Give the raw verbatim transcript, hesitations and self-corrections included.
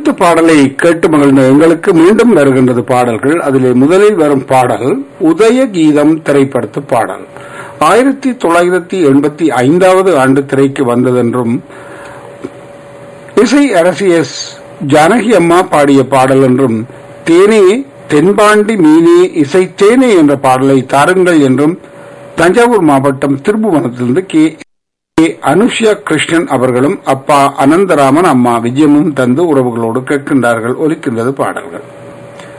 ஒலித்த பாடலை கேட்டு மகிழ்ந்த எங்களுக்கு மீண்டும் வருகின்றது பாடல்கள். அதிலே முதலில் வரும் பாடல் உதய கீதம் திரைப்படத்து பாடல். ஆயிரத்தி தொள்ளாயிரத்தி எண்பத்தி ஐந்தாவது ஆண்டு திரைக்கு வந்ததென்றும் இசை அரசி எஸ் ஜானகி அம்மா பாடிய பாடல் என்றும், தேனே தென்பாண்டி மீனே இசை தேனே என்ற பாடலை தாருங்கள் என்றும் தஞ்சாவூர் மாவட்டம் திருப்புவனத்திலிருந்து கே அனுஷ்யா கிருஷ்ணன் அவர்களும் அப்பா அனந்தராமன் அம்மா விஜயமும் தந்து உறவுகளோடு கேட்கின்றார்கள். ஒலிக்கின்றது பாடல்கள்.